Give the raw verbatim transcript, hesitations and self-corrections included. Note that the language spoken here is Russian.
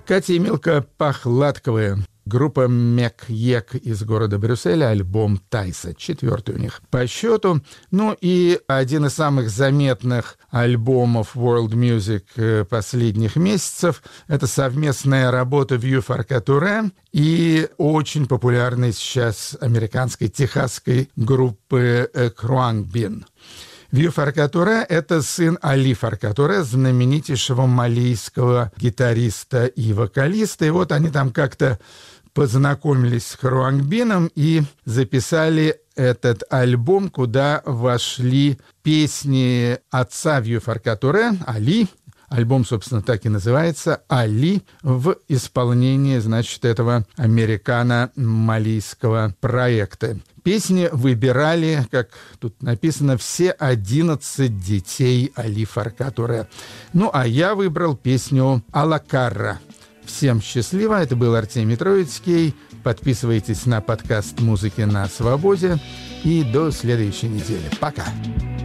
Катя и Милка Похладковые. Группа Мек-Ек из города Брюсселя, альбом Тайса, четвертый у них по счету. Ну и один из самых заметных альбомов World Music последних месяцев — это совместная работа Vieux Farka и очень популярной сейчас американской техасской группы Khruangbin. Vieux Farka — это сын Али Фарка Туре, знаменитейшего малийского гитариста и вокалиста. И вот они там как-то познакомились с Khruangbin и записали этот альбом, куда вошли песни отца Vieux Farka Туре, Али. Альбом, собственно, так и называется «Али» в исполнении, значит, этого американо-малийского проекта. Песни выбирали, как тут написано, все одиннадцать детей Али Фарка Туре. Ну, а я выбрал песню «Алакарра». Всем счастливо. Это был Артемий Троицкий. Подписывайтесь на подкаст «Музыки на свободе». И до следующей недели. Пока.